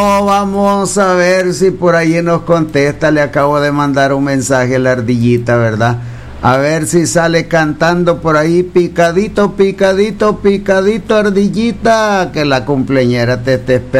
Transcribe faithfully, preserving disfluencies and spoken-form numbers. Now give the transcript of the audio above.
vamos a ver si por ahí nos contesta. Le acabo de mandar un mensaje a la ardillita, ¿verdad? A ver si sale cantando por ahí. Picadito, picadito, picadito, ardillita, que la cumpleañera te esté esperando.